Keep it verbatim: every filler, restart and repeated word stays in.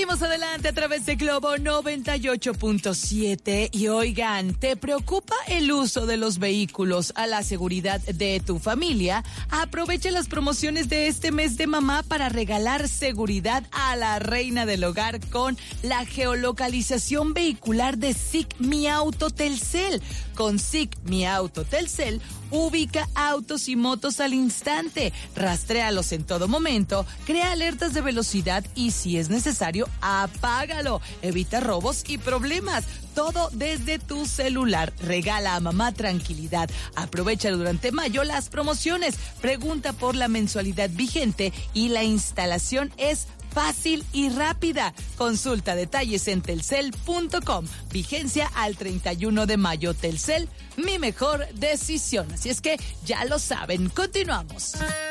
Seguimos adelante a través de Globo noventa y ocho punto siete. Y oigan, ¿te preocupa el uso de los vehículos a la seguridad de tu familia? Aprovecha las promociones de este mes de mamá para regalar seguridad a la reina del hogar con la geolocalización vehicular de S I C Mi Auto Telcel. Con S I C Mi Auto Telcel, ubica autos y motos al instante, rastréalos en todo momento, crea alertas de velocidad y, si es necesario, apágalo. Evita robos y problemas. Todo desde tu celular. Regala a mamá tranquilidad. Aprovecha durante mayo las promociones. Pregunta por la mensualidad vigente y la instalación es fácil y rápida. Consulta detalles en telcel punto com. Vigencia al treinta y uno de mayo. Telcel, mi mejor decisión. Así es que ya lo saben. Continuamos.